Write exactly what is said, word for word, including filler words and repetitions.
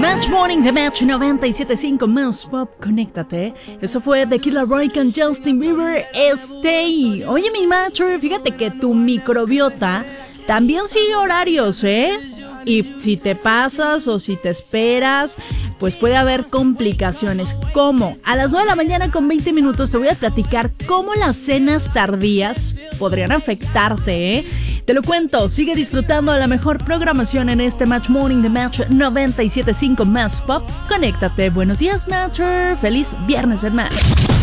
Match Morning de Match noventa y siete punto cinco Más Pop, conéctate. Eso fue The Kid Laroi con Justin Bieber, Stay. Oye, mi Matcher, fíjate que tu microbiota también sigue horarios, ¿eh? Y si te pasas o si te esperas, pues puede haber complicaciones. ¿Cómo? A las nueve de la mañana con veinte minutos te voy a platicar cómo las cenas tardías podrían afectarte, ¿eh? Te lo cuento, sigue disfrutando de la mejor programación en este Match Morning de Match noventa y siete punto cinco Más Pop. Conéctate. Buenos días, Matcher. Feliz viernes en Match.